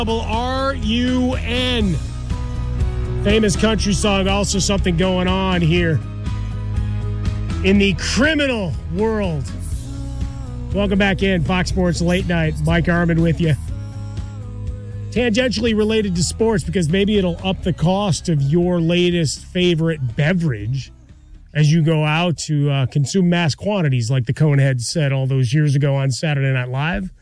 RUN. Famous country song, also something going on here in the criminal world. Welcome back in, Fox Sports Late Night. Mike Armin with you. Tangentially related to sports because maybe it'll up the cost of your latest favorite beverage as you go out to consume mass quantities, like the Coneheads said all those years ago on Saturday Night Live.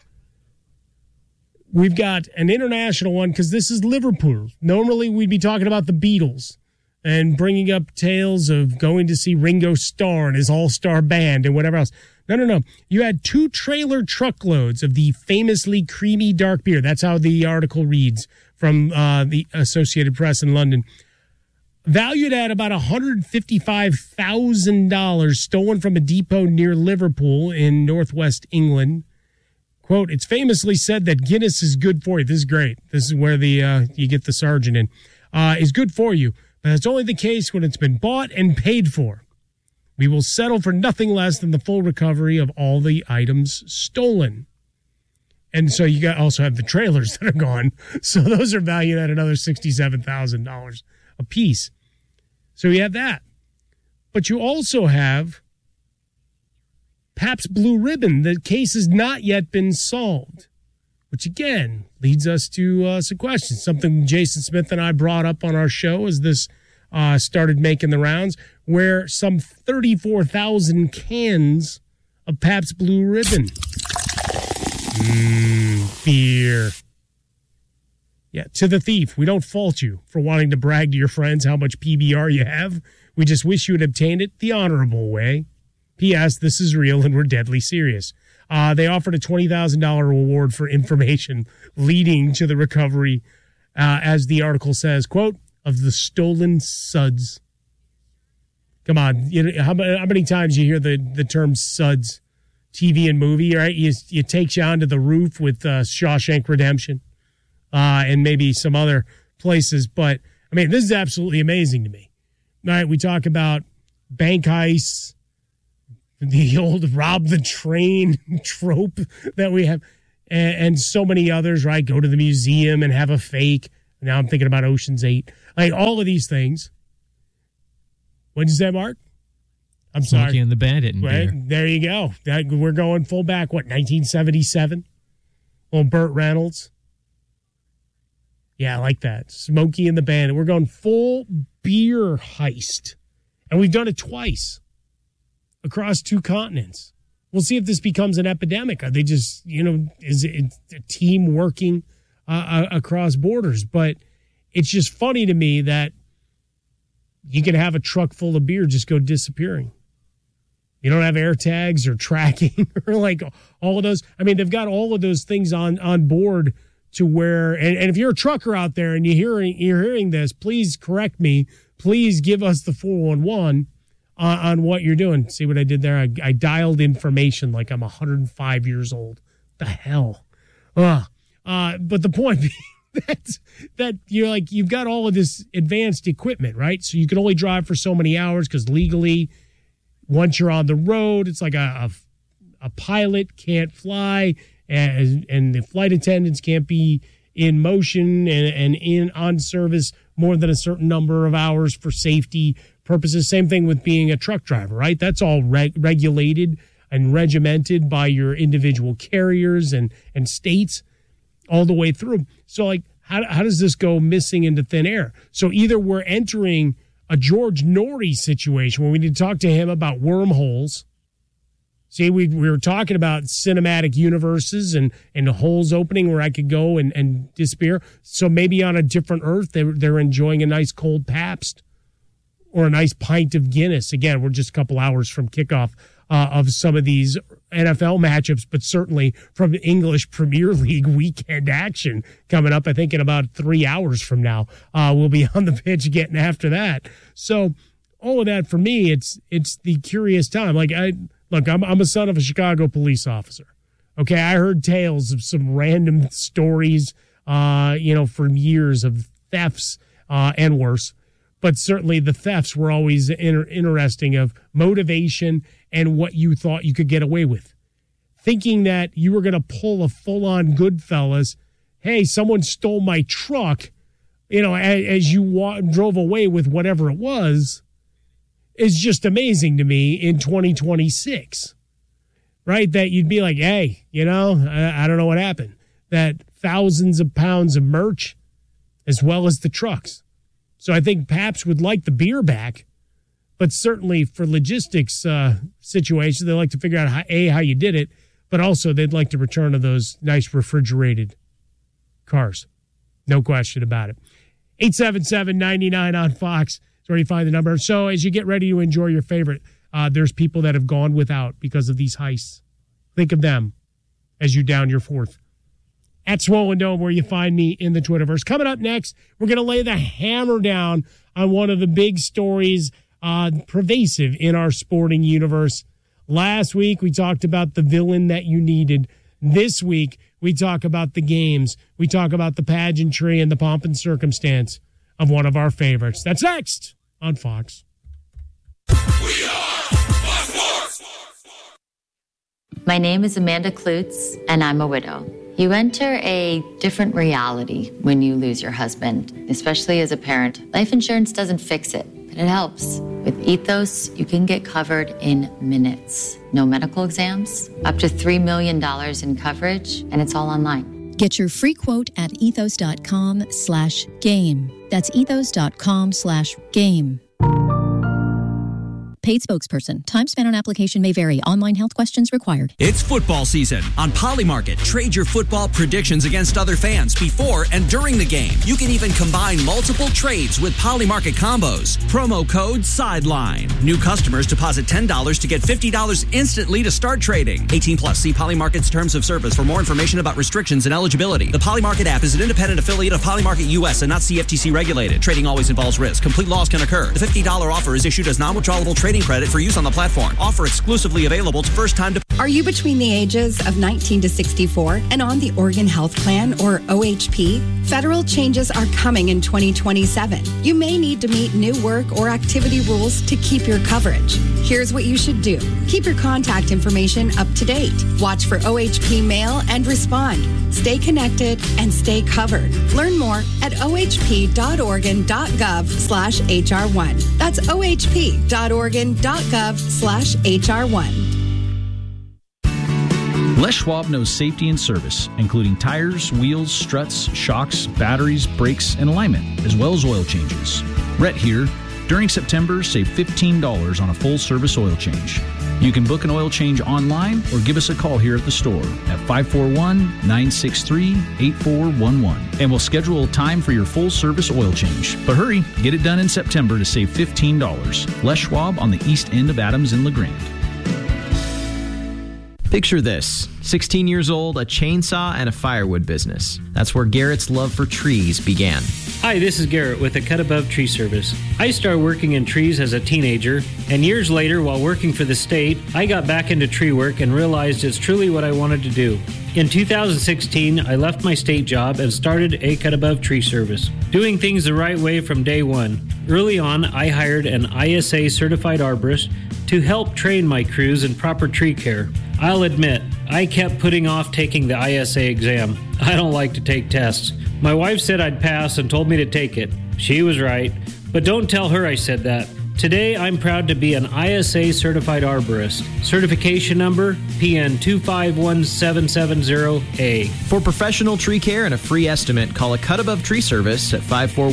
We've got an international one because this is Liverpool. Normally, we'd be talking about the Beatles and bringing up tales of going to see Ringo Starr and his all-star band and whatever else. No. You had 2 trailer truckloads of the famously creamy dark beer. That's how the article reads from the Associated Press in London. Valued at about $155,000, stolen from a depot near Liverpool in northwest England. Quote, it's famously said that Guinness is good for you. This is great. This is where the you get the sergeant in. Is good for you, but it's only the case when it's been bought and paid for. We will settle for nothing less than the full recovery of all the items stolen. And so you also have the trailers that are gone. So those are valued at another $67,000 a piece. So you have that. But you also have Pabst Blue Ribbon. The case has not yet been solved, which again leads us to some questions. Something Jason Smith and I brought up on our show as this started making the rounds, where some 34,000 cans of Pabst Blue Ribbon. Beer. Yeah, to the thief, we don't fault you for wanting to brag to your friends how much PBR you have. We just wish you had obtained it the honorable way. P.S. This is real and we're deadly serious. They offered a $20,000 reward for information leading to the recovery, as the article says, quote, of the stolen suds. Come on, how many times you hear the term suds, TV and movie, right? It takes you onto the roof with Shawshank Redemption and maybe some other places. But, I mean, this is absolutely amazing to me. All right, we talk about bank heists, the old rob the train trope that we have, and so many others, right? Go to the museum and have a fake. Now I'm thinking about Ocean's 8. Like, all of these things. What'd you say, Mark? I'm sorry. Smokey and the Bandit and beer. There you go. We're going full back, 1977? Old Burt Reynolds. Yeah, I like that. Smokey and the Bandit. We're going full beer heist. And we've done it twice across 2 continents. We'll see if this becomes an epidemic. Are they just, is it a team working across borders? But it's just funny to me that you can have a truck full of beer just go disappearing. You don't have air tags or tracking or like all of those. I mean, they've got all of those things on board to where, and if you're a trucker out there and you're hearing this, please correct me. Please give us the 411 on what you're doing. See what I did there? I dialed information like I'm 105 years old. The hell? But the point being that you're like, you've got all of this advanced equipment, right? So you can only drive for so many hours because legally, once you're on the road, it's like a pilot can't fly and the flight attendants can't be in motion and on service more than a certain number of hours for safety purposes. Same thing with being a truck driver, right? That's all regulated and regimented by your individual carriers and states all the way through. So, like, how does this go missing into thin air? So either we're entering a George Norrie situation where we need to talk to him about wormholes. See, we were talking about cinematic universes and the holes opening where I could go and disappear. So maybe on a different Earth, they're enjoying a nice cold Pabst or a nice pint of Guinness. Again, we're just a couple hours from kickoff of some of these NFL matchups, but certainly from English Premier League weekend action coming up. I think in about 3 hours from now, we'll be on the pitch getting after that. So all of that for me, it's the curious time. Like I'm a son of a Chicago police officer. Okay, I heard tales of some random stories, for years of thefts and worse. But certainly the thefts were always interesting of motivation and what you thought you could get away with. Thinking that you were going to pull a full-on Goodfellas, hey, someone stole my truck, as you drove away with whatever it was, is just amazing to me in 2026, right? That you'd be like, hey, I don't know what happened. That thousands of pounds of merch as well as the trucks. So I think Pabst would like the beer back, but certainly for logistics situations, they like to figure out, how you did it, but also they'd like to return to those nice refrigerated cars. No question about it. 877-99 on Fox is where you find the number. So as you get ready to enjoy your favorite, there's people that have gone without because of these heists. Think of them as you down your fourth. At Swollen Dome, where you find me in the Twitterverse. Coming up next, we're going to lay the hammer down on one of the big stories pervasive in our sporting universe. Last week, we talked about the villain that you needed. This week, we talk about the games. We talk about the pageantry and the pomp and circumstance of one of our favorites. That's next on Fox. We are Fox Sports. My name is Amanda Klutz, and I'm a widow. You enter a different reality when you lose your husband, especially as a parent. Life insurance doesn't fix it, but it helps. With Ethos, you can get covered in minutes. No medical exams, up to $3 million in coverage, and it's all online. Get your free quote at ethos.com/game. That's ethos.com/game. Paid spokesperson. Time spent on application may vary. Online health questions required. It's football season. On Polymarket, trade your football predictions against other fans before and during the game. You can even combine multiple trades with Polymarket combos. Promo code SIDELINE. New customers deposit $10 to get $50 instantly to start trading. 18 plus. See Polymarket's terms of service for more information about restrictions and eligibility. The Polymarket app is an independent affiliate of Polymarket US and not CFTC regulated. Trading always involves risk. Complete loss can occur. The $50 offer is issued as non-withdrawable trading credit for use on the platform. Offer exclusively available to first-time. Are you between the ages of 19 to 64 and on the Oregon Health Plan or OHP? Federal changes are coming in 2027. You may need to meet new work or activity rules to keep your coverage. Here's what you should do. Keep your contact information up to date. Watch for OHP mail and respond. Stay connected and stay covered. Learn more at ohp.oregon.gov/HR1. That's ohp.oregon.gov/HR1. Les Schwab knows safety and service, including tires, wheels, struts, shocks, batteries, brakes, and alignment, as well as oil changes. Rhett here. During September, save $15 on a full-service oil change. You can book an oil change online or give us a call here at the store at 541-963-8411. And we'll schedule a time for your full-service oil change. But hurry, get it done in September to save $15. Les Schwab on the east end of Adams in LaGrande. Picture this. 16 years old, a chainsaw, and a firewood business. That's where Garrett's love for trees began. Hi, this is Garrett with the Cut Above Tree Service. I started working in trees as a teenager, and years later, while working for the state, I got back into tree work and realized it's truly what I wanted to do. In 2016, I left my state job and started a Cut Above Tree Service, doing things the right way from day one. Early on, I hired an ISA certified arborist to help train my crews in proper tree care. I'll admit, I kept putting off taking the ISA exam. I don't like to take tests. My wife said I'd pass and told me to take it. She was right, but don't tell her I said that. Today, I'm proud to be an ISA certified arborist. Certification number PN 251770A. For professional tree care and a free estimate, call a Cut Above Tree Service at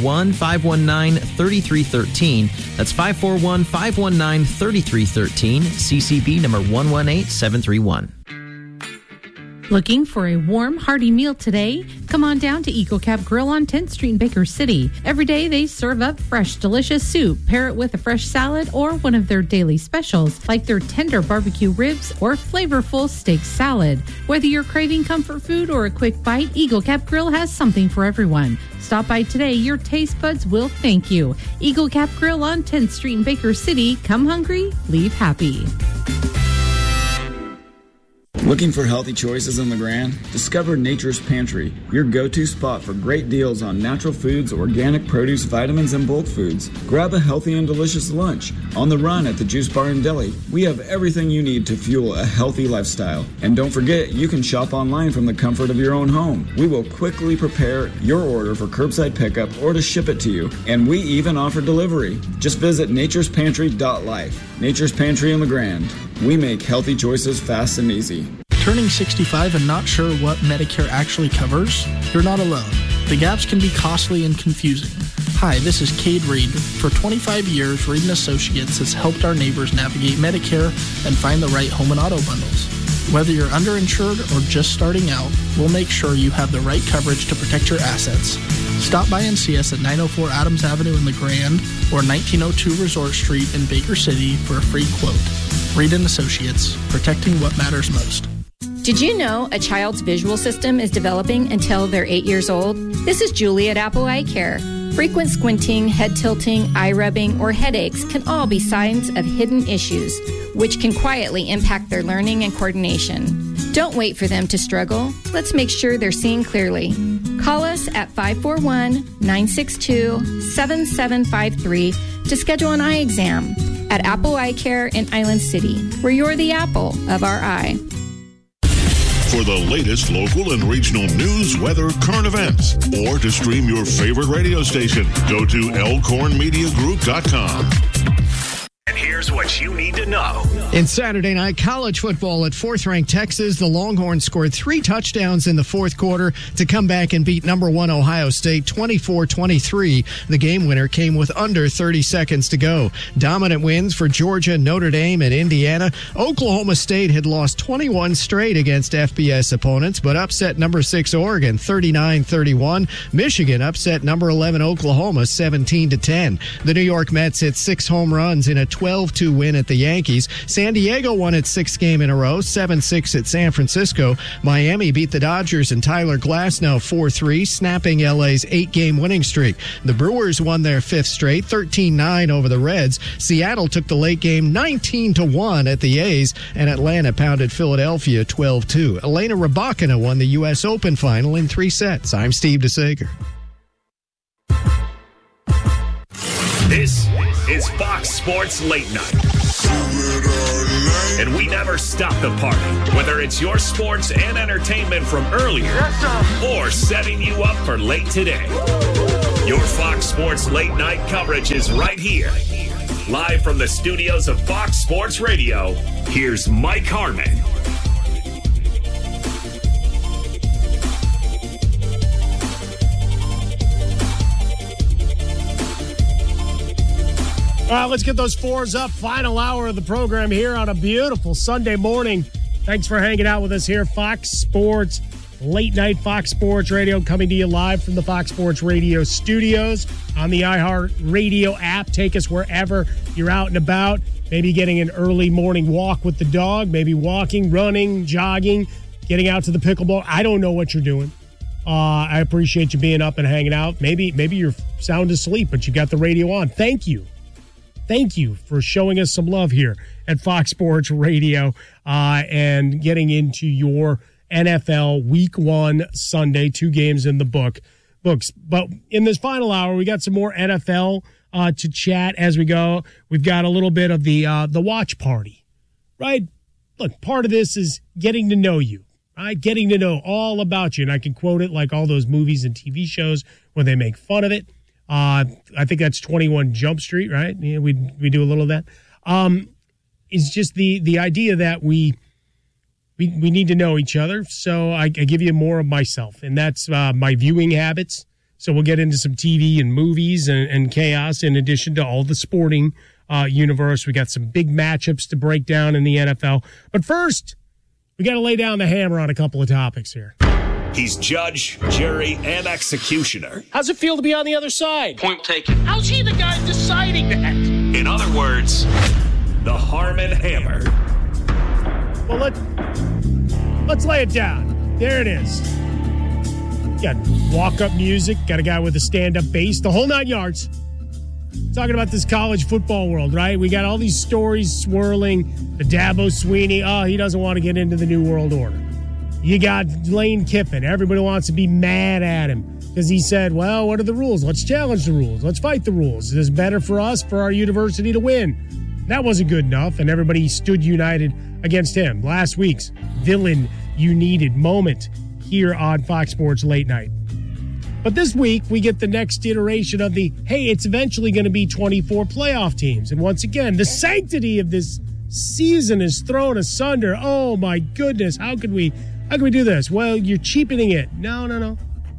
541-519-3313. That's 541-519-3313, CCB number 118731. Looking for a warm, hearty meal today? Come on down to EcoCap Grill on 10th Street in Baker City. Every day they serve up fresh, delicious soup. Pair it with a fresh salad or one of their daily specials, like their tender barbecue ribs or flavorful steak salad. Whether you're craving comfort food or a quick bite, EcoCap Grill has something for everyone. Stop by today. Your taste buds will thank you. EcoCap Grill on 10th Street in Baker City. Come hungry, leave happy. Looking for healthy choices in LeGrand? Discover Nature's Pantry, your go-to spot for great deals on natural foods, organic produce, vitamins, and bulk foods. Grab a healthy and delicious lunch. On the run at the Juice Bar and Deli, we have everything you need to fuel a healthy lifestyle. And don't forget, you can shop online from the comfort of your own home. We will quickly prepare your order for curbside pickup or to ship it to you. And we even offer delivery. Just visit naturespantry.life. Nature's Pantry in LeGrand. We make healthy choices fast and easy. Turning 65 and not sure what Medicare actually covers? You're not alone. The gaps can be costly and confusing. Hi, this is Cade Reed. For 25 years, Reed & Associates has helped our neighbors navigate Medicare and find the right home and auto bundles. Whether you're underinsured or just starting out, we'll make sure you have the right coverage to protect your assets. Stop by and see us at 904 Adams Avenue in LeGrand or 1902 Resort Street in Baker City for a free quote. Reed & Associates, protecting what matters most. Did you know a child's visual system is developing until they're 8 years old? This is Julie at Apple Eye Care. Frequent squinting, head tilting, eye rubbing, or headaches can all be signs of hidden issues, which can quietly impact their learning and coordination. Don't wait for them to struggle. Let's make sure they're seeing clearly. Call us at 541-962-7753 to schedule an eye exam at Apple Eye Care in Island City, where you're the apple of our eye. For the latest local and regional news, weather, current events, or to stream your favorite radio station, go to elkhornmediagroup.com. And here's what you need to know. In Saturday night college football at fourth-ranked Texas, the Longhorns scored 3 touchdowns in the fourth quarter to come back and beat number 1 Ohio State 24-23. The game winner came with under 30 seconds to go. Dominant wins for Georgia, Notre Dame, and Indiana. Oklahoma State had lost 21 straight against FBS opponents, but upset number 6 Oregon 39-31. Michigan upset number 11 Oklahoma 17-10. The New York Mets hit 6 home runs in a 12-2 win at the Yankees. San Diego won its 6th game in a row, 7-6 at San Francisco. Miami beat the Dodgers and Tyler Glasnow 4-3, snapping LA's 8-game winning streak. The Brewers won their 5th straight, 13-9 over the Reds. Seattle took the late game 19-1 at the A's, and Atlanta pounded Philadelphia 12-2. Elena Rybakina won the U.S. Open final in 3 sets. I'm Steve DeSager. This is Fox Sports Late Night. And we never stop the party, whether it's your sports and entertainment from earlier or setting you up for late today. Your Fox Sports Late Night coverage is right here. Live from the studios of Fox Sports Radio, here's Mike Harmon. All right, let's get those 4s up. Final hour of the program here on a beautiful Sunday morning. Thanks for hanging out with us here. Fox Sports, late night Fox Sports Radio, coming to you live from the Fox Sports Radio studios on the iHeartRadio app. Take us wherever you're out and about. Maybe getting an early morning walk with the dog, maybe walking, running, jogging, getting out to the pickleball. I don't know what you're doing. I appreciate you being up and hanging out. Maybe you're sound asleep, but you got the radio on. Thank you. Thank you for showing us some love here at Fox Sports Radio and getting into your NFL Week 1 Sunday, 2 games in the books. But in this final hour, we got some more NFL to chat as we go. We've got a little bit of the watch party, right? Look, part of this is getting to know you, right? Getting to know all about you. And I can quote it like all those movies and TV shows where they make fun of it. I think that's 21 Jump Street, right? Yeah, we do a little of that. It's just the idea that we need to know each other. So I give you more of myself, and that's my viewing habits. So we'll get into some TV and movies and chaos in addition to all the sporting universe. We got some big matchups to break down in the NFL. But first, we got to lay down the hammer on a couple of topics here. He's judge, jury, and executioner. How's it feel to be on the other side? Point taken. How's he the guy deciding that? In other words, the Harmon Hammer. Well, let's lay it down. There it is. Got walk-up music, got a guy with a stand-up bass, the whole 9 yards. talking about this college football world, right? We got all these stories swirling. The Dabo Swinney, he doesn't want to get into the New World Order. You got Lane Kiffin. Everybody wants to be mad at him because he said, well, what are the rules? Let's challenge the rules. Let's fight the rules. Is this better for us, for our university to win? That wasn't good enough, and everybody stood united against him. Last week's villain you needed moment here on Fox Sports Late Night. But this week, we get the next iteration of it's eventually going to be 24 playoff teams. And once again, the sanctity of this season is thrown asunder. Oh, my goodness. How could we do this? Well, you're cheapening it. No.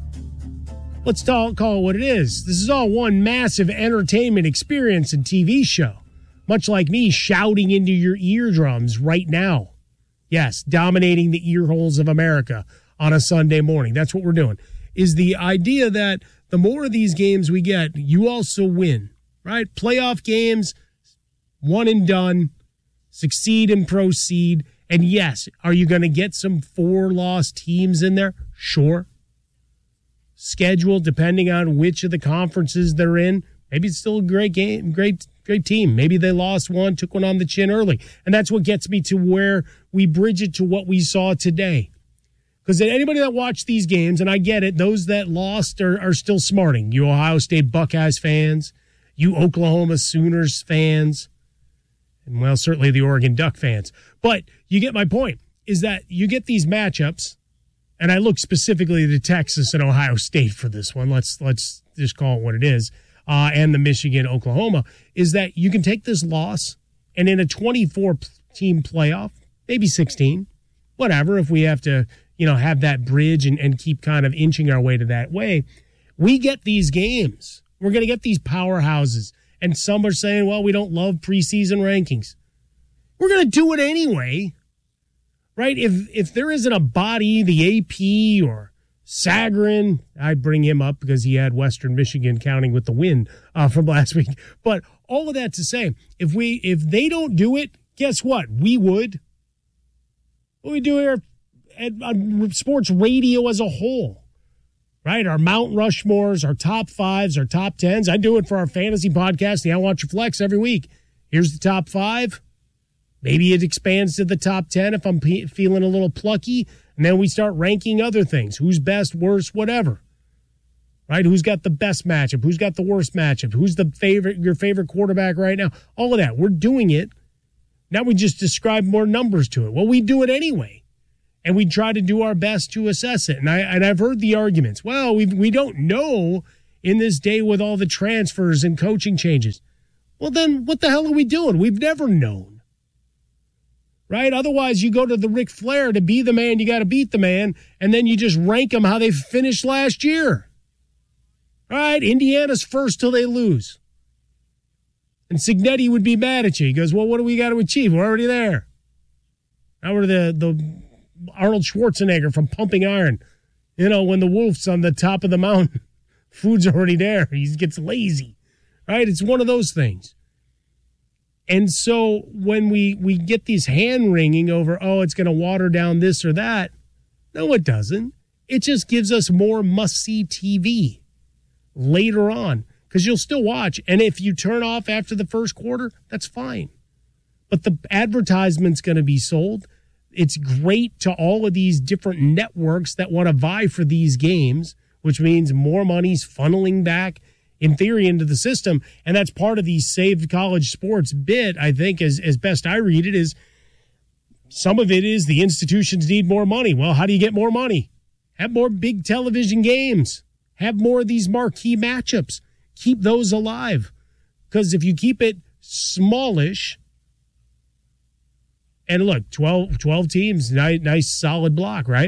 Let's call it what it is. This is all one massive entertainment experience and TV show, much like me shouting into your eardrums right now. Yes, dominating the ear holes of America on a Sunday morning. That's what we're doing. Is the idea that the more of these games we get, you also win, right? Playoff games, one and done, succeed and proceed. And yes, are you going to get some 4-loss teams in there? Sure. Schedule, depending on which of the conferences they're in, maybe it's still a great game, great team. Maybe they lost one, took one on the chin early. And that's what gets me to where we bridge it to what we saw today. Because anybody that watched these games, and I get it, those that lost are still smarting. You Ohio State Buckeyes fans, you Oklahoma Sooners fans, and, well, certainly the Oregon Duck fans. But you get my point, is that you get these matchups, and I look specifically to Texas and Ohio State for this one. Let's just call it what it is, and the Michigan-Oklahoma, is that you can take this loss, and in a 24-team playoff, maybe 16, whatever, if we have to have that bridge and keep kind of inching our way to that way. We get these games. We're going to get these powerhouses. And some are saying, well, we don't love preseason rankings. We're going to do it anyway, right? If there isn't a body, the AP or Sagarin, I bring him up because he had Western Michigan counting with the win from last week. But all of that to say, if they don't do it, guess what? We would. What we do here on sports radio as a whole, right? Our Mount Rushmores, our top 5s, our top 10s. I do it for our fantasy podcast, the I Want Your Flex, every week. Here's the top 5. Maybe it expands to the top 10 if I'm feeling a little plucky. And then we start ranking other things. Who's best, worst, whatever. Right? Who's got the best matchup? Who's got the worst matchup? Who's your favorite quarterback right now? All of that. We're doing it. Now we just describe more numbers to it. Well, we do it anyway. And we try to do our best to assess it. And I've heard the arguments. Well, we don't know in this day with all the transfers and coaching changes. Well, then what the hell are we doing? We've never known. Right? Otherwise, you go to the Ric Flair to be the man, you got to beat the man, and then you just rank them how they finished last year. All right? Indiana's first till they lose. And Cignetti would be mad at you. He goes, well, what do we got to achieve? We're already there. Now we're the Arnold Schwarzenegger from Pumping Iron. When the wolf's on the top of the mountain, food's already there. He gets lazy, right? It's one of those things. And so when we get these hand-wringing over, it's going to water down this or that, no, it doesn't. It just gives us more must-see TV later on because you'll still watch. And if you turn off after the first quarter, that's fine. But the advertisement's going to be sold. It's great to all of these different networks that want to vie for these games, which means more money's funneling back, in theory, into the system. And that's part of the Save College Sports bit, I think, as best I read it, is some of it is the institutions need more money. Well, how do you get more money? Have more big television games. Have more of these marquee matchups. Keep those alive. Because if you keep it smallish, and look, 12 teams, nice solid block, right?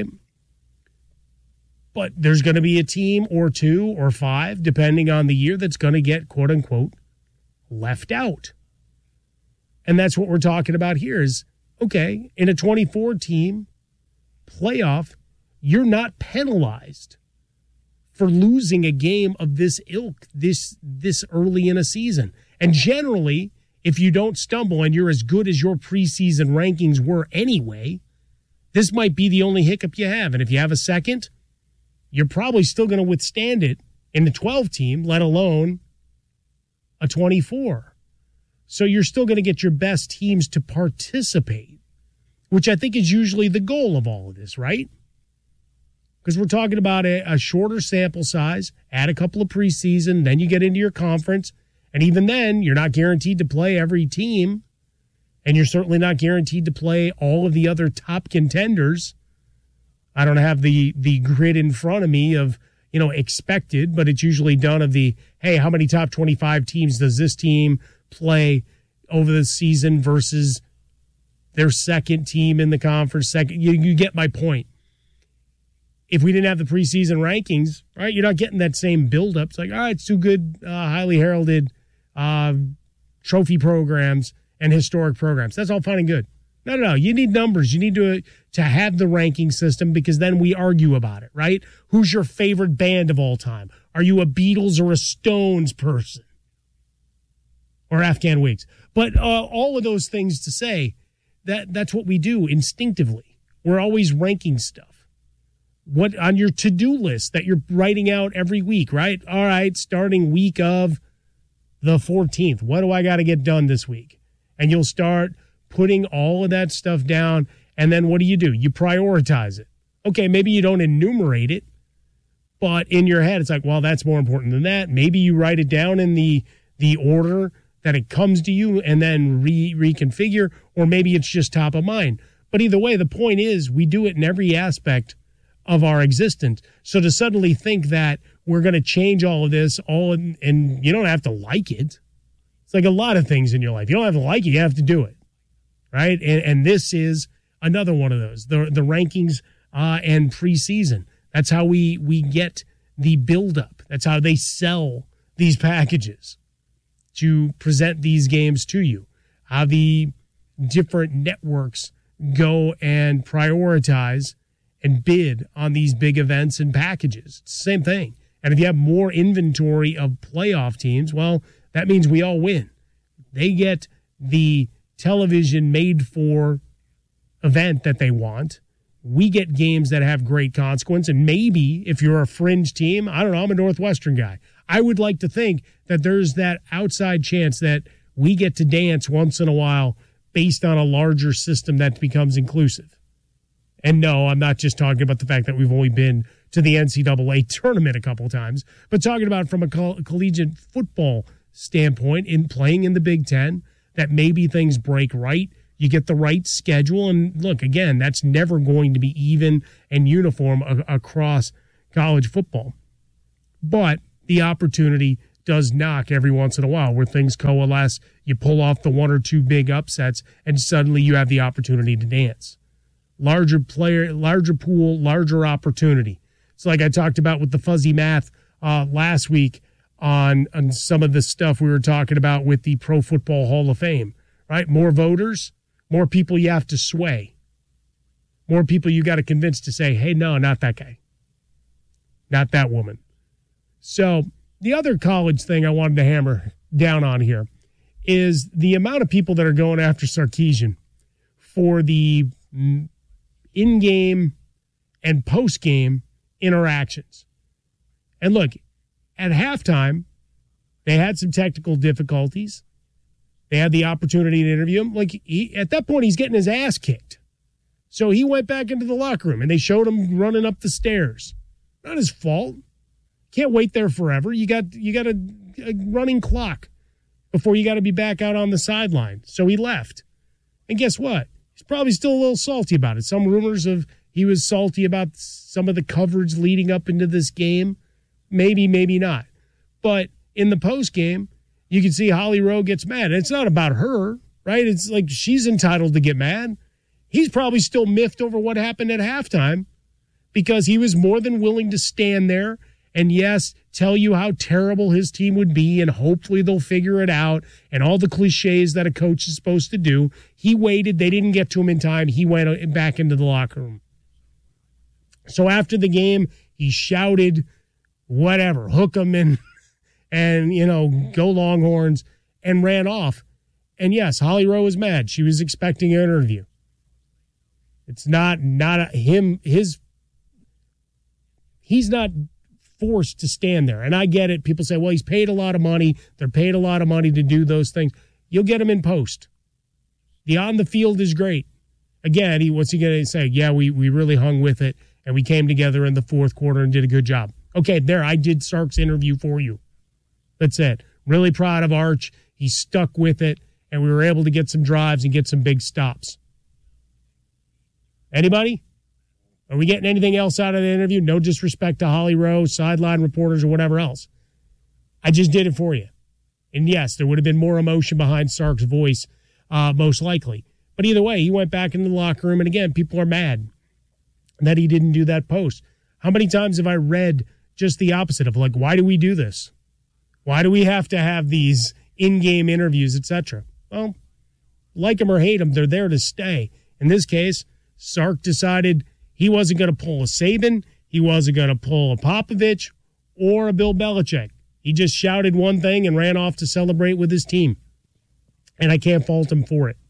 But there's going to be a team or 2 or 5, depending on the year, that's going to get, quote unquote, left out. And that's what we're talking about here is, okay, in a 24-team playoff, you're not penalized for losing a game of this ilk this early in a season. And generally, if you don't stumble and you're as good as your preseason rankings were anyway, this might be the only hiccup you have. And if you have a second, you're probably still going to withstand it in the 12-team, let alone a 24. So you're still going to get your best teams to participate, which I think is usually the goal of all of this, right? Because we're talking about a shorter sample size, add a couple of preseason, then you get into your conference, and even then, you're not guaranteed to play every team, and you're certainly not guaranteed to play all of the other top contenders. I don't have the grid in front of me of, expected, but it's usually done of the, hey, how many top 25 teams does this team play over the season versus their second team in the conference? You get my point. If we didn't have the preseason rankings, right, you're not getting that same buildup. It's like, all right, it's two good, highly heralded trophy programs and historic programs. That's all fine and good. No. You need numbers. You need to have the ranking system because then we argue about it, right? Who's your favorite band of all time? Are you a Beatles or a Stones person? Or Afghan Wigs? But all of those things to say, that's what we do instinctively. We're always ranking stuff. What on your to-do list that you're writing out every week, right? All right, starting week of the 14th. What do I got to get done this week? And you'll start putting all of that stuff down, and then what do? You prioritize it. Okay, maybe you don't enumerate it, but in your head, it's like, well, that's more important than that. Maybe you write it down in the order that it comes to you and then reconfigure, or maybe it's just top of mind. But either way, the point is we do it in every aspect of our existence. So to suddenly think that we're going to change all of this, and you don't have to like it. It's like a lot of things in your life. You don't have to like it. You have to do it, right? And this is another one of those, the rankings and preseason. That's how we get the buildup. That's how they sell these packages to present these games to you. How the different networks go and prioritize and bid on these big events and packages. It's the same thing. And if you have more inventory of playoff teams, well, that means we all win. They get the television made for event that they want. We get games that have great consequence. And maybe if you're a fringe team, I don't know, I'm a Northwestern guy. I would like to think that there's that outside chance that we get to dance once in a while based on a larger system that becomes inclusive. And no, I'm not just talking about the fact that we've only been to the NCAA tournament a couple times, but talking about from a collegiate football standpoint in playing in the Big Ten, that maybe things break right. You get the right schedule. And look, again, that's never going to be even and uniform across college football. But the opportunity does knock every once in a while where things coalesce. You pull off the one or two big upsets, and suddenly you have the opportunity to dance. Larger player, larger pool, larger opportunity. It's like I talked about with the fuzzy math last week on some of the stuff we were talking about with the Pro Football Hall of Fame, right? More voters, more people you have to sway. More people you got to convince to say, hey, no, not that guy. Not that woman. So the other college thing I wanted to hammer down on here is the amount of people that are going after Sarkisian for the in-game and post-game interactions. And look, at halftime, they had some technical difficulties. They had the opportunity to interview him. Like, at that point, he's getting his ass kicked. So he went back into the locker room, and they showed him running up the stairs. Not his fault. Can't wait there forever. You got a running clock before you got to be back out on the sideline. So he left. And guess what? He's probably still a little salty about it. Some rumors of he was salty about some of the coverage leading up into this game. Maybe, maybe not. But in the post game, you can see Holly Rowe gets mad. And it's not about her, right? It's like she's entitled to get mad. He's probably still miffed over what happened at halftime because he was more than willing to stand there and, yes, tell you how terrible his team would be and hopefully they'll figure it out and all the cliches that a coach is supposed to do. He waited. They didn't get to him in time. He went back into the locker room. So after the game, he shouted, whatever, hook 'em and, you know, go Longhorns, and ran off. And yes, Holly Rowe was mad. She was expecting an interview. It's not him, he's not forced to stand there. And I get it. People say, well, he's paid a lot of money. They're paid a lot of money to do those things. You'll get him in post. The on the field is great. Again, what's he going to say? Yeah, we really hung with it, and we came together in the fourth quarter and did a good job. Okay, there, I did Sark's interview for you. That's it. Really proud of Arch. He stuck with it, and we were able to get some drives and get some big stops. Anybody? Are we getting anything else out of the interview? No disrespect to Holly Rowe, sideline reporters, or whatever else. I just did it for you. And yes, there would have been more emotion behind Sark's voice, most likely. But either way, he went back into the locker room, and again, people are mad that he didn't do that post. How many times have I read just the opposite of, like, why do we do this? Why do we have to have these in-game interviews, etc.? Well, like him or hate him, they're there to stay. In this case, Sark decided he wasn't going to pull a Saban, he wasn't going to pull a Popovich, or a Bill Belichick. He just shouted one thing and ran off to celebrate with his team. And I can't fault him for it.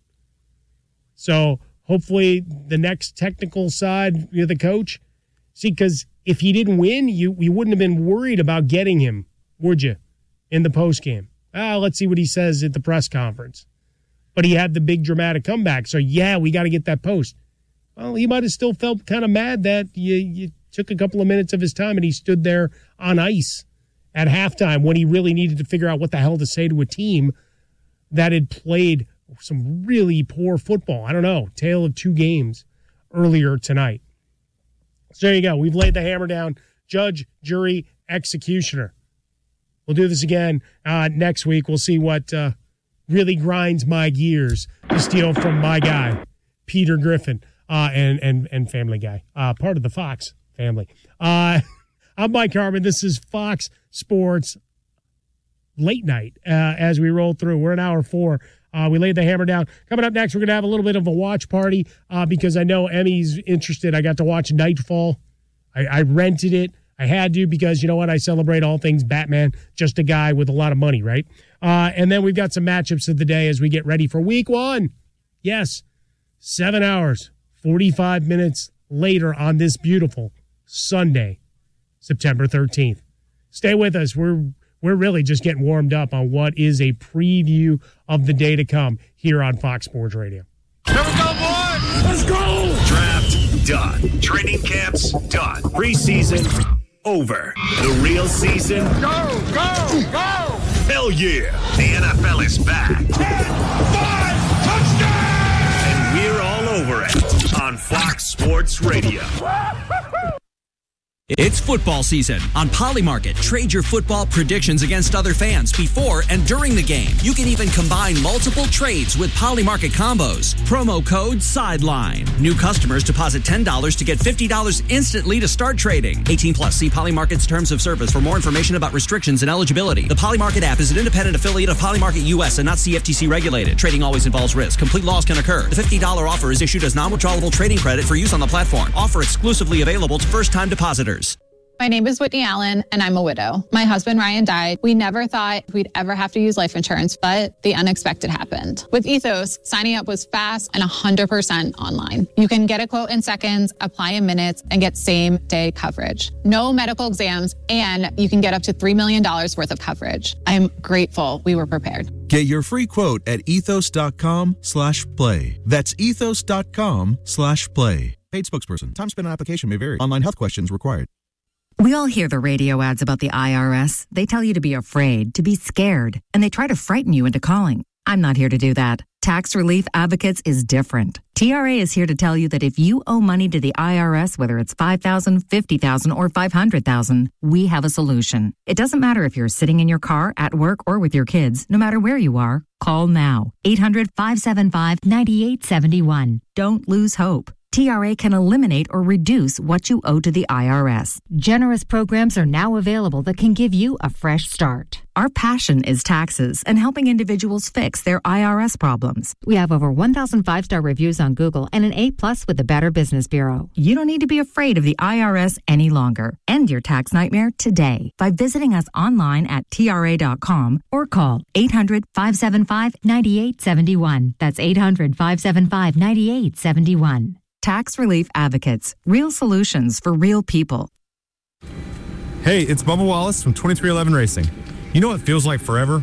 So hopefully the next technical side, the coach, see, because if he didn't win, you wouldn't have been worried about getting him, would you, in the postgame? Let's see what he says at the press conference. But he had the big dramatic comeback. So, yeah, we got to get that post. Well, he might have still felt kind of mad that you took a couple of minutes of his time and he stood there on ice at halftime when he really needed to figure out what the hell to say to a team that had played some really poor football. I don't know, tale of two games earlier tonight. So there you go. We've laid the hammer down. Judge, jury, executioner. We'll do this again next week. We'll see what really grinds my gears to steal from my guy, Peter Griffin, and Family Guy, part of the Fox family. I'm Mike Harmon. This is Fox Sports Late Night as we roll through. We're in hour 4. We laid the hammer down. Coming up next, we're going to have a little bit of a watch party because I know Emmy's interested. I got to watch Nightfall. I rented it. I had to because, you know what, I celebrate all things Batman, just a guy with a lot of money, right? And then we've got some matchups of the day as we get ready for week 1. Yes, 7 hours, 45 minutes later on this beautiful Sunday, September 13th. Stay with us. We're really just getting warmed up on what is a preview of the day to come here on Fox Sports Radio. Here we go, boys! Let's go! Draft done. Training camps done. Preseason over. The real season. Go, go, go! Hell yeah! The NFL is back. 10, 5, touchdown! And we're all over it on Fox Sports Radio. It's football season. On Polymarket, trade your football predictions against other fans before and during the game. You can even combine multiple trades with Polymarket combos. Promo code SIDELINE. New customers deposit $10 to get $50 instantly to start trading. 18 plus. See Polymarket's terms of service for more information about restrictions and eligibility. The Polymarket app is an independent affiliate of Polymarket US and not CFTC regulated. Trading always involves risk. Complete loss can occur. The $50 offer is issued as non-withdrawable trading credit for use on the platform. Offer exclusively available to first-time depositors. My name is Whitney Allen, and I'm a widow. My husband, Ryan, died. We never thought we'd ever have to use life insurance, but the unexpected happened. With Ethos, signing up was fast and 100% online. You can get a quote in seconds, apply in minutes, and get same-day coverage. No medical exams, and you can get up to $3 million worth of coverage. I'm grateful we were prepared. Get your free quote at ethos.com/play. That's ethos.com/play. Paid spokesperson. Time spent on application may vary. Online health questions required. We all hear the radio ads about the IRS. They tell you to be afraid, to be scared, and they try to frighten you into calling. I'm not here to do that. Tax Relief Advocates is different. TRA is here to tell you that if you owe money to the IRS, whether it's $5,000, $50,000, or $500,000, we have a solution. It doesn't matter if you're sitting in your car, at work, or with your kids. No matter where you are, call now. 800-575-9871. Don't lose hope. TRA can eliminate or reduce what you owe to the IRS. Generous programs are now available that can give you a fresh start. Our passion is taxes and helping individuals fix their IRS problems. We have over 1,000 5-star reviews on Google and an A+ with the Better Business Bureau. You don't need to be afraid of the IRS any longer. End your tax nightmare today by visiting us online at TRA.com or call 800-575-9871. That's 800-575-9871. Tax Relief Advocates. Real solutions for real people. Hey, it's Bubba Wallace from 2311 Racing. You know what feels like forever?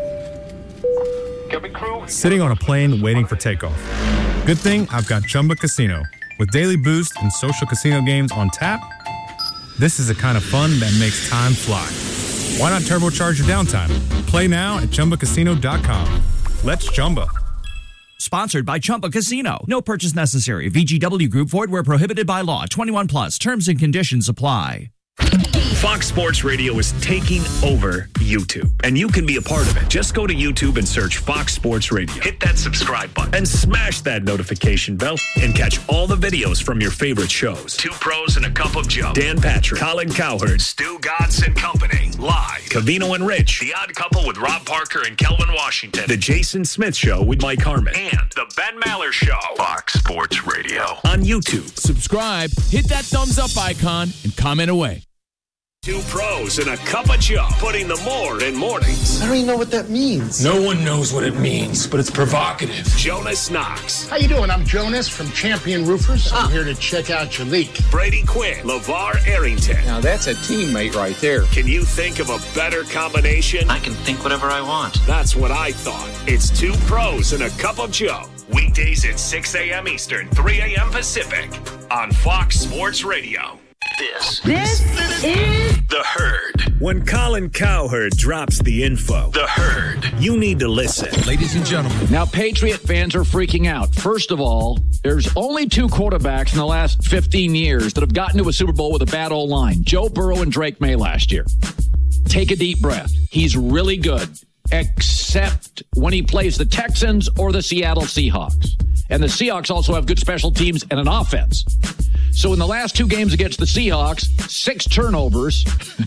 Sitting on a plane waiting for takeoff. Good thing I've got Chumba Casino. With daily boost and social casino games on tap, this is the kind of fun that makes time fly. Why not turbocharge your downtime? Play now at ChumbaCasino.com. Let's Chumba. Sponsored by Chumba Casino. No purchase necessary. VGW Group. Void where prohibited by law. 21 plus. Terms and conditions apply. Fox Sports Radio is taking over YouTube, and you can be a part of it. Just go to YouTube and search Fox Sports Radio. Hit that subscribe button and smash that notification bell and catch all the videos from your favorite shows. Two Pros and a Cup of Joe. Dan Patrick, Colin Cowherd, Stu Gatz and Company. Live. Covino and Rich. The Odd Couple with Rob Parker and Kelvin Washington. The Jason Smith Show with Mike Harmon. And The Ben Maller Show. Fox Sports Radio. On YouTube. Subscribe, hit that thumbs up icon, and comment away. Two Pros and a Cup of Joe, putting the more in mornings. I don't even know what that means. No one knows what it means, but it's provocative. Jonas Knox. How you doing? I'm Jonas from Champion Roofers. I'm here to check out your leak. Brady Quinn. LeVar Arrington. Now that's a teammate right there. Can you think of a better combination? I can think whatever I want. That's what I thought. It's Two Pros and a Cup of Joe. Weekdays at 6 a.m. Eastern, 3 a.m. Pacific on Fox Sports Radio. This is The Herd. When Colin Cowherd drops the info, The Herd, you need to listen. Ladies and gentlemen. Now, Patriot fans are freaking out. First of all, there's only two quarterbacks in the last 15 years that have gotten to a Super Bowl with a bad old line. Joe Burrow and Drake May last year. Take a deep breath. He's really good, except when he plays the Texans or the Seattle Seahawks. And the Seahawks also have good special teams and an offense. So in the last two games against the Seahawks, 6 turnovers,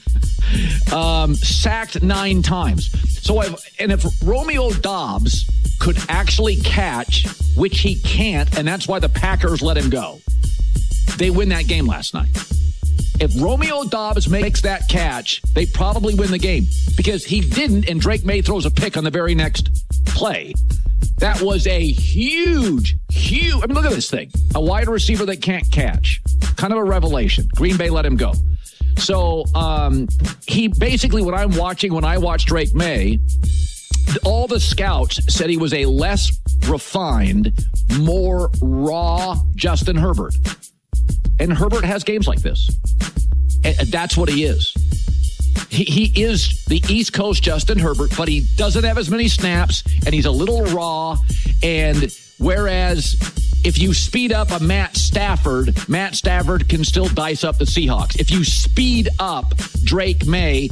sacked 9 times. So if Romeo Doubs could actually catch, which he can't, and that's why the Packers let him go, they win that game last night. If Romeo Doubs makes that catch, they probably win the game because he didn't, and Drake May throws a pick on the very next play. That was a huge, I mean, look at this thing. A wide receiver that can't catch. Kind of a revelation. Green Bay let him go. So he basically, when I watched Drake May, all the scouts said he was a less refined, more raw Justin Herbert. And Herbert has games like this. And that's what he is. He is the East Coast Justin Herbert, but he doesn't have as many snaps, and he's a little raw. And whereas if you speed up a Matt Stafford can still dice up the Seahawks. If you speed up Drake May,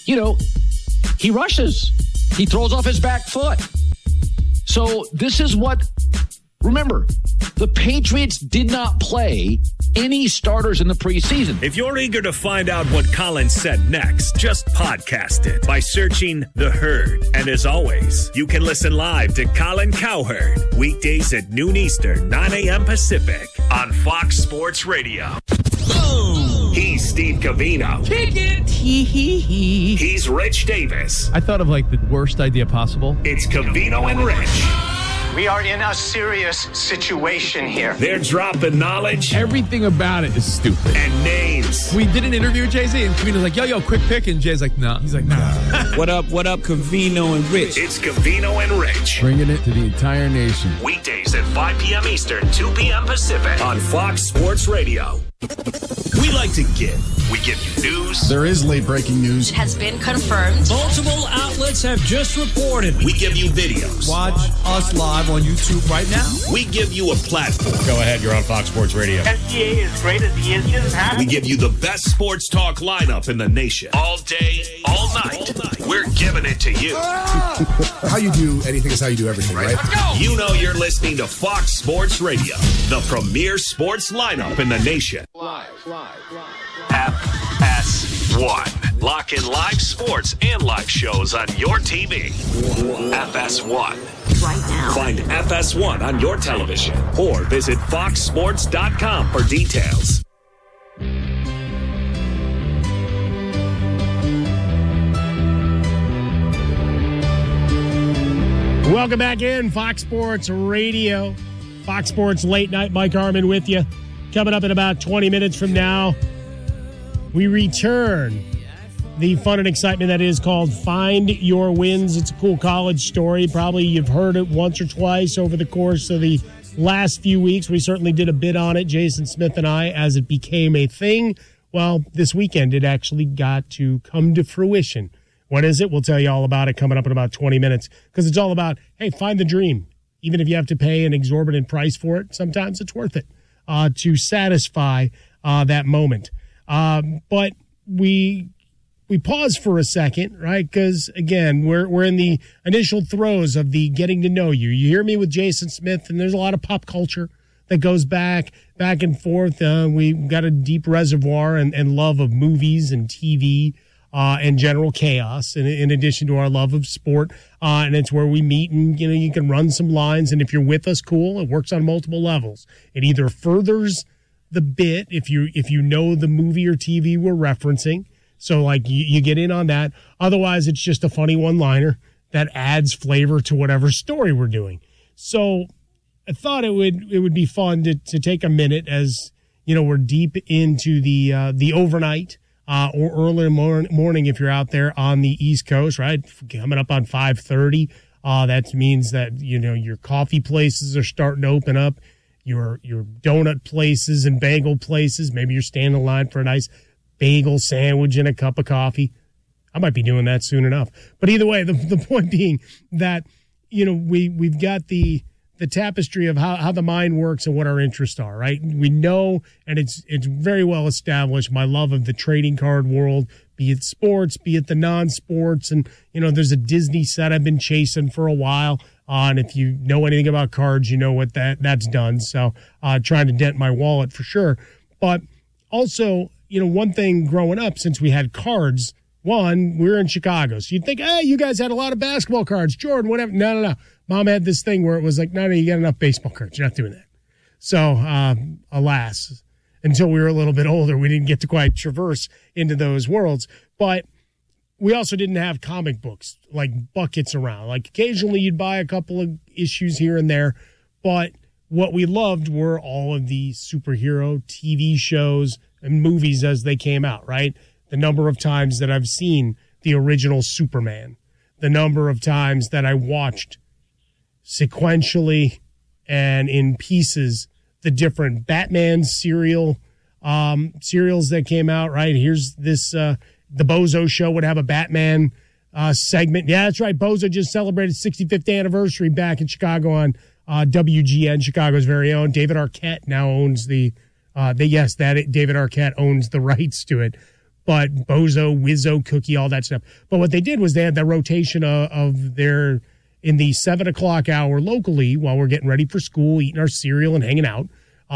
he rushes. He throws off his back foot. So this is what... Remember, the Patriots did not play any starters in the preseason. If you're eager to find out what Colin said next, just podcast it by searching The Herd. And as always, you can listen live to Colin Cowherd weekdays at noon Eastern, 9 a.m. Pacific on Fox Sports Radio. Boom! He's Steve Covino. Kick it! He's Rich Davis. I thought of the worst idea possible. It's Covino and Rich. We are in a serious situation here. They're dropping knowledge. Everything about it is stupid. And names. We did an interview with Jay-Z, and Covino's like, yo, quick pick. And Jay's like, nah. He's like, nah. What up, Covino and Rich? It's Covino and Rich. Bringing it to the entire nation. Weekdays at 5 p.m. Eastern, 2 p.m. Pacific on Fox Sports Radio. We like to give. We give you news. There is late breaking news. It has been confirmed. Multiple outlets have just reported. We give you videos. Watch us live on YouTube right now. We give you a platform. Go ahead, you're on Fox Sports Radio. SGA is great as he is. He doesn't have We give you the best sports talk lineup in the nation. All day, all night. We're giving it to you. How you do anything is how you do everything, right? Let's go. You know you're listening to Fox Sports Radio, the premier sports lineup in the nation. Live. FS1. Lock in live sports and live shows on your TV. FS1. Right now. Find FS1 on your television or visit foxsports.com for details. Welcome back in Fox Sports Radio. Fox Sports Late Night. Mike Harmon with you. Coming up in about 20 minutes from now, we return the fun and excitement that is called Find Your Wins. It's a cool college story. Probably you've heard it once or twice over the course of the last few weeks. We certainly did a bit on it, Jason Smith and I, as it became a thing. Well, this weekend it actually got to come to fruition. What is it? We'll tell you all about it coming up in about 20 minutes, because it's all about, hey, find the dream. Even if you have to pay an exorbitant price for it, sometimes it's worth it to satisfy that moment. But we pause for a second, right? Because, again, we're in the initial throes of the getting to know you. You hear me with Jason Smith, and there's a lot of pop culture that goes back and forth. We've got a deep reservoir and love of movies and TV and general chaos, in addition to our love of sport. And it's where we meet, and, you can run some lines. And if you're with us, cool. It works on multiple levels. It either furthers the bit if you know the movie or TV we're referencing. So, like, you get in on that. Otherwise, it's just a funny one-liner that adds flavor to whatever story we're doing. So I thought it would be fun to take a minute as, we're deep into the overnight or early morning if you're out there on the East Coast, right? Coming up on 5:30. That means that, your coffee places are starting to open up, your donut places and bagel places. Maybe you're standing in line for a nice bagel sandwich and a cup of coffee. I might be doing that soon enough. But either way, the point being that, we've got the tapestry of how the mind works and what our interests are, right? We know, and it's very well established, my love of the trading card world, be it sports, be it the non-sports. And, there's a Disney set I've been chasing for a while. And if you know anything about cards, you know what that's done. So trying to dent my wallet for sure. But also, one thing growing up, since we had cards, one, we were in Chicago. So you'd think, hey, you guys had a lot of basketball cards, Jordan, whatever. No. Mom had this thing where it was like, no, you got enough baseball cards. You're not doing that. So, alas, until we were a little bit older, we didn't get to quite traverse into those worlds. But we also didn't have comic books, like buckets around. Like occasionally you'd buy a couple of issues here and there. But what we loved were all of the superhero TV shows and movies as they came out, right? The number of times that I've seen the original Superman, the number of times that I watched sequentially and in pieces the different Batman serials that came out, right? Here's this, the Bozo Show would have a Batman segment. Yeah, that's right. Bozo just celebrated 65th anniversary back in Chicago on WGN, Chicago's very own. David Arquette now owns David Arquette owns the rights to it. But Bozo, Wizzo, Cookie, all that stuff. But what they did was they had the rotation of their, in the 7 o'clock hour locally, while we're getting ready for school, eating our cereal and hanging out,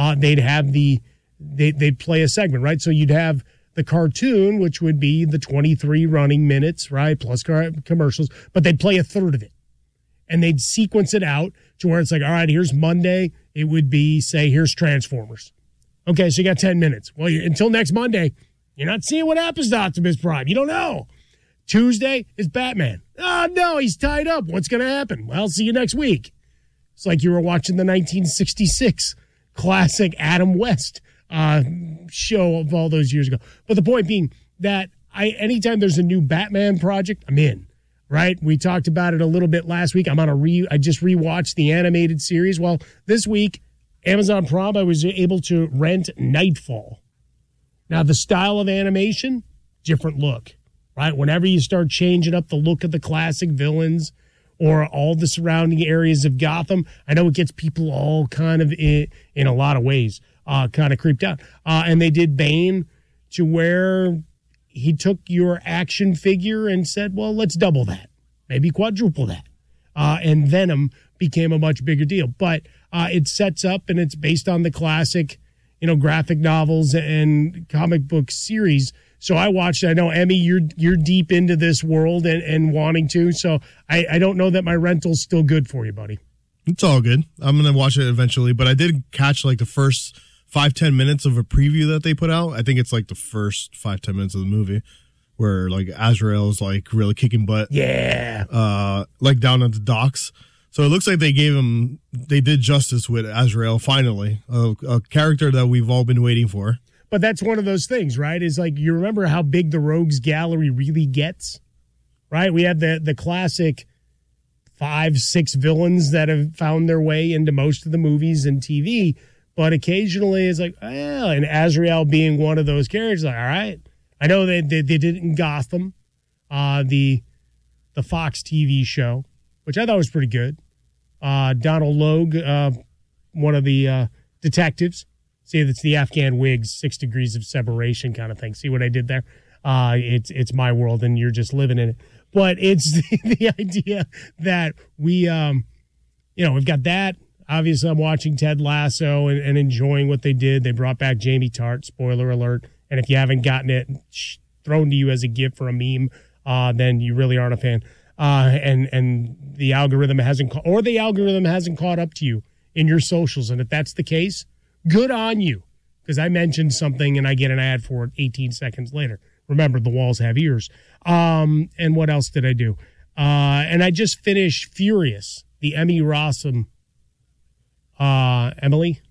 they'd play a segment, right? So you'd have the cartoon, which would be the 23 running minutes, right, plus commercials, but they'd play a third of it. And they'd sequence it out to where it's like, all right, here's Monday. It would be, say, here's Transformers. Okay, so you got 10 minutes. Well, until next Monday, you're not seeing what happens to Optimus Prime. You don't know. Tuesday is Batman. Oh, no, he's tied up. What's going to happen? Well, see you next week. It's like you were watching the 1966 classic Adam West show of all those years ago. But the point being that anytime there's a new Batman project, I'm in, right? We talked about it a little bit last week. I just rewatched the animated series. Well, this week, Amazon Prime, I was able to rent Nightfall. Now, the style of animation, different look, right? Whenever you start changing up the look of the classic villains or all the surrounding areas of Gotham, I know it gets people all kind of, in a lot of ways, kind of creeped out. And they did Bane to where he took your action figure and said, well, let's double that, maybe quadruple that. And Venom became a much bigger deal. But it sets up, and it's based on the classic, graphic novels and comic book series. So I watched it. I know, Emmy, you're deep into this world and wanting to. So I don't know that my rental's still good for you, buddy. It's all good. I'm going to watch it eventually. But I did catch like the first 5-10 minutes of a preview that they put out. I think it's like the first 5-10 minutes of the movie where like Azrael's like really kicking butt. Yeah. Like down at the docks. So it looks like they did justice with Azrael finally, a character that we've all been waiting for. But that's one of those things, right? Is like, you remember how big the Rogues Gallery really gets, right? We had the classic 5-6 villains that have found their way into most of the movies and TV, but occasionally it's like, and Azrael being one of those characters, like, all right. I know they did it in Gotham, the Fox TV show, which I thought was pretty good. Donald Logue, one of the detectives. See, it's the Afghan Wigs, 6 degrees of separation kind of thing. See what I did there? It's my world, and you're just living in it. But it's the idea that we've got that. Obviously, I'm watching Ted Lasso and enjoying what they did. They brought back Jamie Tart, spoiler alert. And if you haven't gotten it thrown to you as a gift or a meme, then you really aren't a fan. And the algorithm hasn't caught up to you in your socials. And if that's the case, good on you, because I mentioned something and I get an ad for it 18 seconds later. Remember, the walls have ears. And what else did I do? And I just finished Furious, the Emmy Rossum. Emmy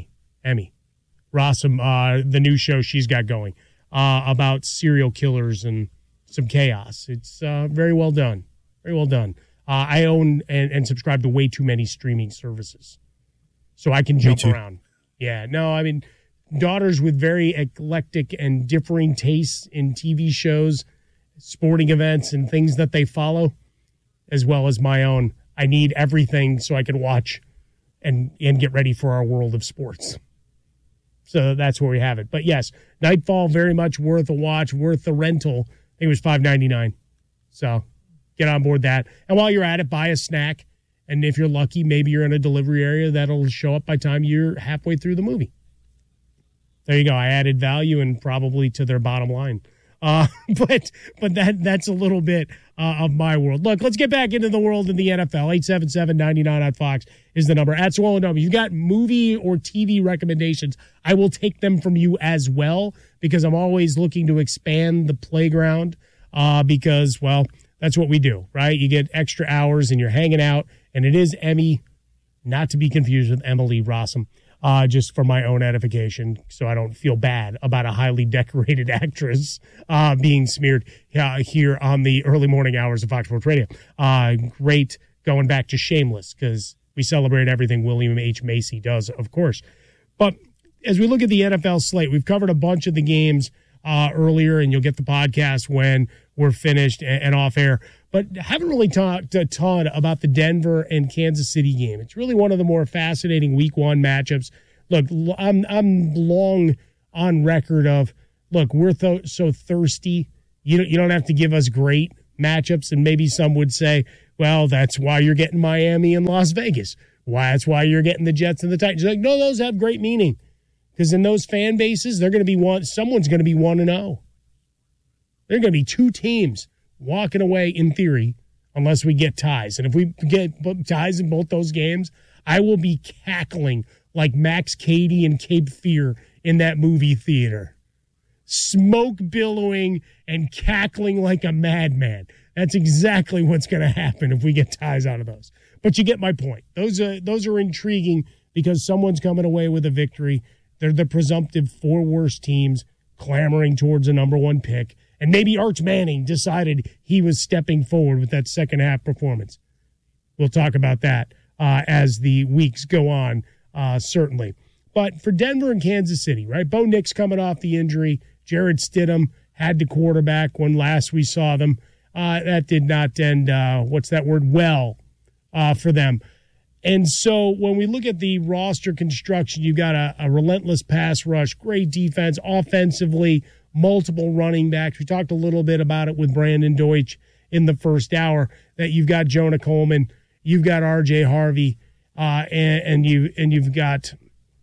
Rossum, the new show she's got going about serial killers and some chaos. It's very well done. Very well done. I own and subscribe to way too many streaming services, so I can jump around. Yeah, no, I mean, daughters with very eclectic and differing tastes in TV shows, sporting events, and things that they follow, as well as my own. I need everything so I can watch and get ready for our world of sports. So that's where we have it. But yes, Nightfall, very much worth a watch, worth the rental. I think it was $5.99. So get on board that. And while you're at it, buy a snack. And if you're lucky, maybe you're in a delivery area that'll show up by the time you're halfway through the movie. There you go. I added value and probably to their bottom line. But that's a little bit of my world. Look, let's get back into the world of the NFL. 877-99 on Fox is the number. At Swollen Dome, you've got movie or TV recommendations. I will take them from you as well, because I'm always looking to expand the playground because, well, that's what we do, right? You get extra hours and you're hanging out, and it is Emmy, not to be confused with Emily Rossum. Just for my own edification, so I don't feel bad about a highly decorated actress being smeared here on the early morning hours of Fox Sports Radio. Great going back to Shameless, because we celebrate everything William H. Macy does, of course. But as we look at the NFL slate, we've covered a bunch of the games earlier, and you'll get the podcast when we're finished and off air. But haven't really talked a ton about the Denver and Kansas City game. It's really one of the more fascinating Week 1 matchups. Look, I'm long on record of, look, we're so thirsty. You don't have to give us great matchups, and maybe some would say, well, that's why you're getting Miami and Las Vegas. That's why you're getting the Jets and the Titans. You're like, no, those have great meaning, because in those fan bases, they're going to be someone's going to be 1-0. There are going to be two teams walking away, in theory, unless we get ties. And if we get ties in both those games, I will be cackling like Max Cady and Cape Fear in that movie theater. Smoke billowing and cackling like a madman. That's exactly what's going to happen if we get ties out of those. But you get my point. Those are intriguing because someone's coming away with a victory. They're the presumptive 4 worst teams clamoring towards a number 1 pick. And maybe Arch Manning decided he was stepping forward with that second half performance. We'll talk about that as the weeks go on, certainly. But for Denver and Kansas City, right? Bo Nix coming off the injury. Jared Stidham had the quarterback when last we saw them. That did not end, well for them. And so when we look at the roster construction, you've got a relentless pass rush, great defense, offensively, multiple running backs. We talked a little bit about it with Brandon Deutsch in the first hour, that you've got Jonah Coleman, you've got R.J. Harvey, and you've got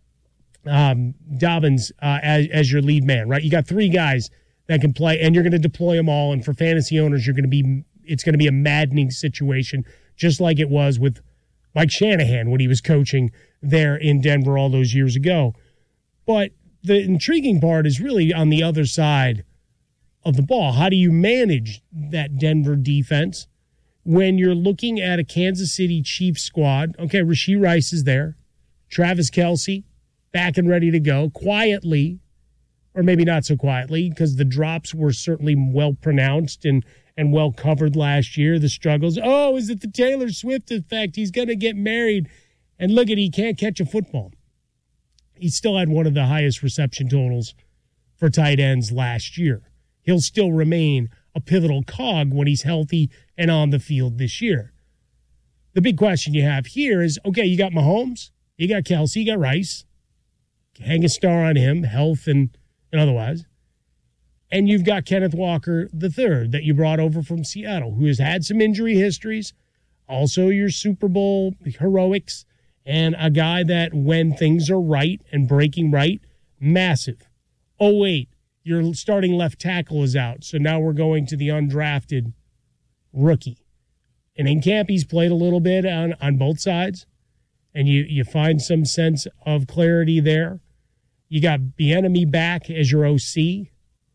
Dobbins as your lead man, right? You got 3 guys that can play, and you're going to deploy them all. And for fantasy owners, it's going to be a maddening situation, just like it was with Mike Shanahan when he was coaching there in Denver all those years ago. But the intriguing part is really on the other side of the ball. How do you manage that Denver defense when you're looking at a Kansas City Chiefs squad? Okay, Rashee Rice is there. Travis Kelce, back and ready to go. Quietly, or maybe not so quietly, because the drops were certainly well pronounced and well covered last year. The struggles. Oh, is it the Taylor Swift effect? He's going to get married. And look at, he can't catch a football. He still had one of the highest reception totals for tight ends last year. He'll still remain a pivotal cog when he's healthy and on the field this year. The big question you have here is, okay, you got Mahomes, you got Kelsey, you got Rice. Hang a star on him, health and otherwise. And you've got Kenneth Walker III that you brought over from Seattle, who has had some injury histories, also your Super Bowl heroics, and a guy that when things are right and breaking right, massive. Oh, wait, your starting left tackle is out, so now we're going to the undrafted rookie. And in camp, he's played a little bit on both sides, and you find some sense of clarity there. You got Bieniemy back as your OC,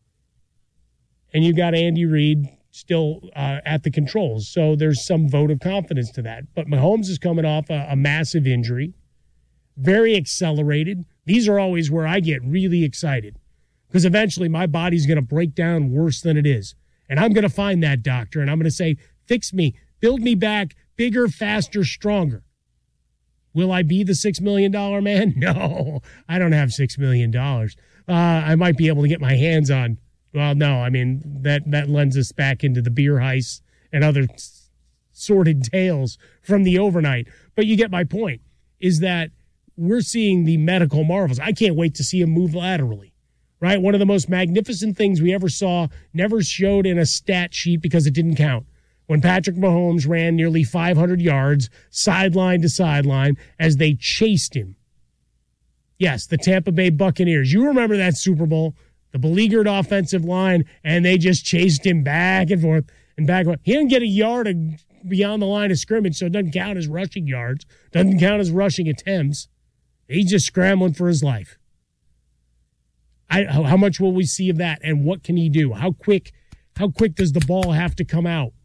and you got Andy Reid still at the controls. So there's some vote of confidence to that. But Mahomes is coming off a massive injury, very accelerated. These are always where I get really excited because eventually my body's going to break down worse than it is. And I'm going to find that doctor, and I'm going to say, fix me, build me back, bigger, faster, stronger. Will I be the $6 million man? No, I don't have $6 million. I might be able to get my hands on. Well, no, I mean, that lends us back into the beer heists and other sordid tales from the overnight. But you get my point, is that we're seeing the medical marvels. I can't wait to see him move laterally, right? One of the most magnificent things we ever saw, never showed in a stat sheet because it didn't count. When Patrick Mahomes ran nearly 500 yards, sideline to sideline, as they chased him. Yes, the Tampa Bay Buccaneers. You remember that Super Bowl, the beleaguered offensive line, and they just chased him back and forth and back and forth. He didn't get a yard beyond the line of scrimmage, so it doesn't count as rushing yards, doesn't count as rushing attempts. He's just scrambling for his life. How much will we see of that, and what can he do? How quick does the ball have to come out?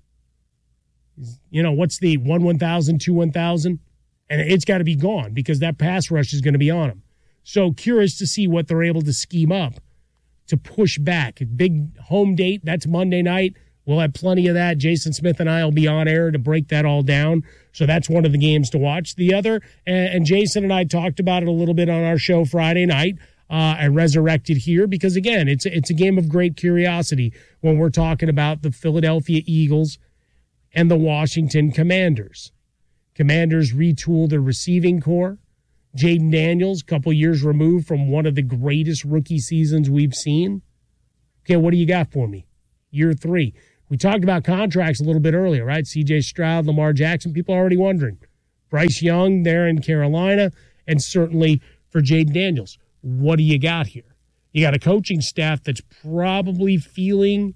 You know, what's the 1-1,000, 2-1,000? And it's got to be gone because that pass rush is going to be on him. So curious to see what they're able to scheme up to push back. A big home date, that's Monday night. We'll have plenty of that. Jason Smith and I will be on air to break that all down. So that's one of the games to watch. The other, and Jason and I talked about it a little bit on our show Friday night, and resurrected here because, again, it's a game of great curiosity when we're talking about the Philadelphia Eagles and the Washington Commanders. Commanders retool their receiving core. Jaden Daniels, a couple years removed from one of the greatest rookie seasons we've seen. Okay, what do you got for me? Year 3. We talked about contracts a little bit earlier, right? C.J. Stroud, Lamar Jackson, people are already wondering. Bryce Young there in Carolina, and certainly for Jaden Daniels. What do you got here? You got a coaching staff that's probably feeling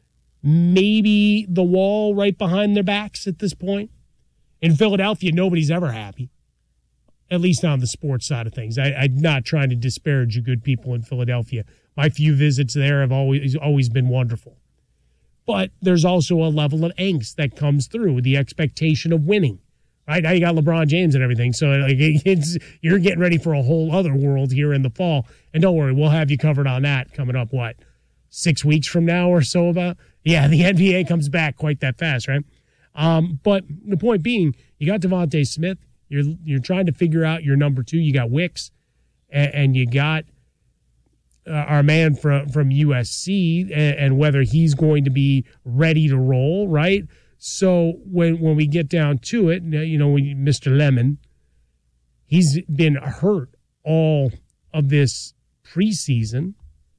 maybe the wall right behind their backs at this point. In Philadelphia, nobody's ever happy, at least on the sports side of things. I'm not trying to disparage you good people in Philadelphia. My few visits there have always been wonderful. But there's also a level of angst that comes through with the expectation of winning. Right now you got LeBron James and everything, so you're getting ready for a whole other world here in the fall. And don't worry, we'll have you covered on that coming up, 6 weeks from now or so about? Yeah, the NBA comes back quite that fast, right? But the point being, you got Devontae Smith. You're trying to figure out your number 2. You got Wicks, and you got our man from USC, and whether he's going to be ready to roll, right? So when we get down to it, Mr. Lemon, he's been hurt all of this preseason.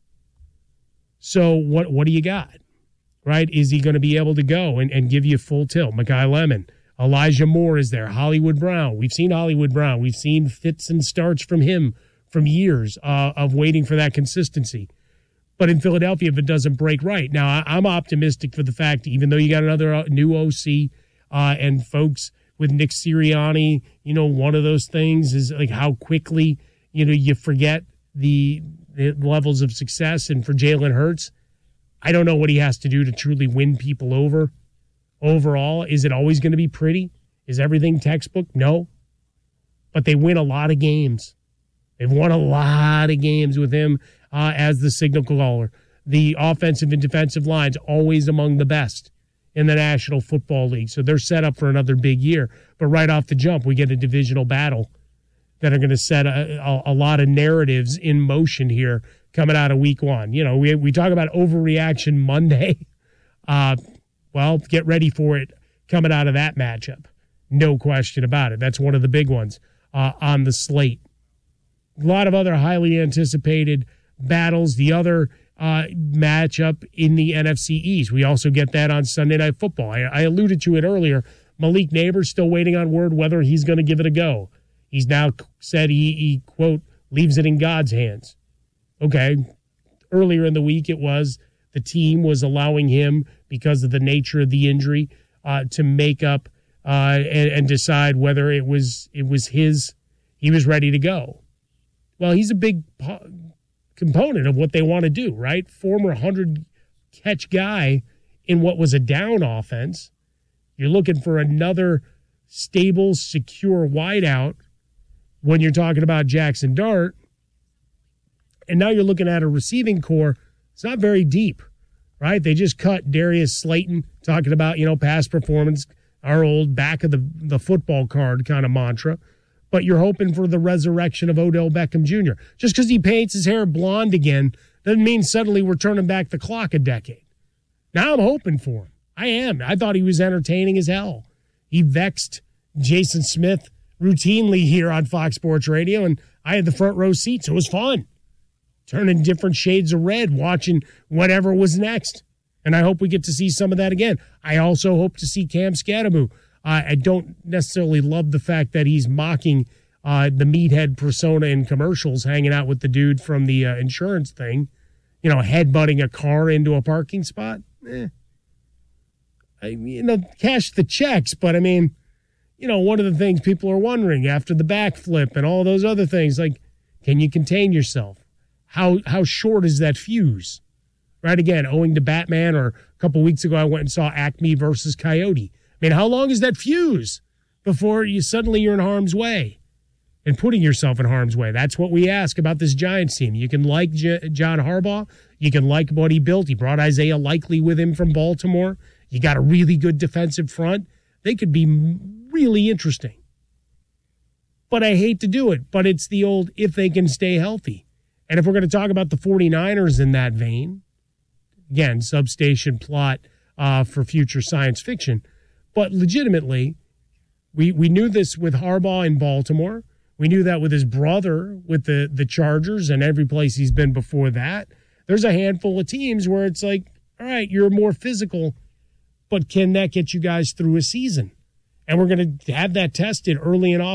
So what do you got, right? Is he going to be able to go and give you full tilt? Mekhi Lemon, Elijah Moore is there, Hollywood Brown. We've seen Hollywood Brown. We've seen fits and starts from him from years of waiting for that consistency. But in Philadelphia, if it doesn't break right. Now, I'm optimistic for the fact, even though you got another new OC and folks with Nick Sirianni, one of those things is like how quickly, you forget the levels of success. And for Jalen Hurts, I don't know what he has to do to truly win people over. Overall, is it always going to be pretty? Is everything textbook? No. But they win a lot of games. They've won a lot of games with him. as the signal caller. The offensive and defensive lines always among the best in the National Football League. So they're set up for another big year. But right off the jump, we get a divisional battle that are going to set a lot of narratives in motion here coming out of week one. You know, we talk about overreaction Monday. Well, get ready for it coming out of that matchup. No question about it. That's one of the big ones on the slate. A lot of other highly anticipated battles. The other matchup in the NFC East. We also get that on Sunday Night Football. I alluded to it earlier. Malik Neighbors still waiting on word whether he's going to give it a go. He's now said he, quote, leaves it in God's hands. Okay. Earlier in the week, it was the team was allowing him, because of the nature of the injury, to make up and decide whether it was his, he was ready to go. Well, he's a big component of what they want to do, right? Former 100-catch guy in what was a down offense. You're looking for another stable, secure wideout when you're talking about Jackson Dart. And now you're looking at a receiving core. It's not very deep, right? They just cut Darius Slayton, talking about, past performance, our old back of the football card kind of mantra. But you're hoping for the resurrection of Odell Beckham Jr. Just because he paints his hair blonde again doesn't mean suddenly we're turning back the clock a decade. Now I'm hoping for him. I am. I thought he was entertaining as hell. He vexed Jason Smith routinely here on Fox Sports Radio, and I had the front row seat, so it was fun. Turning different shades of red, watching whatever was next. And I hope we get to see some of that again. I also hope to see Cam Scadamu. I don't necessarily love the fact that he's mocking the meathead persona in commercials, hanging out with the dude from the insurance thing, headbutting a car into a parking spot. Cash the checks, but one of the things people are wondering after the backflip and all those other things, like, can you contain yourself? How short is that fuse? Right, again, owing to Batman, or a couple weeks ago I went and saw Acme versus Coyote. How long is that fuse before you're in harm's way and putting yourself in harm's way? That's what we ask about this Giants team. You can like John Harbaugh. You can like what he built. He brought Isaiah Likely with him from Baltimore. You got a really good defensive front. They could be really interesting. But I hate to do it. But it's the old, if they can stay healthy. And if we're going to talk about the 49ers in that vein, again, substation plot for future science fiction. But legitimately, we knew this with Harbaugh in Baltimore. We knew that with his brother with the Chargers and every place he's been before that. There's a handful of teams where it's like, all right, you're more physical, but can that get you guys through a season? And we're going to have that tested early and often.